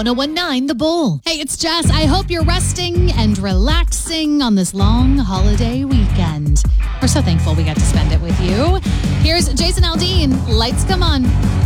1019 The Bull. Hey, it's Jess. I hope you're resting and relaxing on this long holiday weekend. We're so thankful we got to spend it with you. Here's Jason Aldean. Lights come on.